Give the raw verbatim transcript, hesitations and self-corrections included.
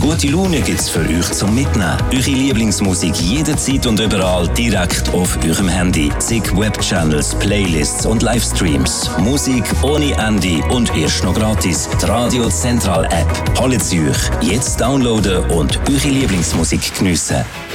Gute Laune gibt's für euch zum Mitnehmen. Eure Lieblingsmusik jederzeit und überall direkt auf eurem Handy. Zig Webchannels, Playlists und Livestreams. Musik ohne Ende und erst noch gratis. Die Radio Central App. Holt sie euch jetzt downloaden und eure Lieblingsmusik geniessen.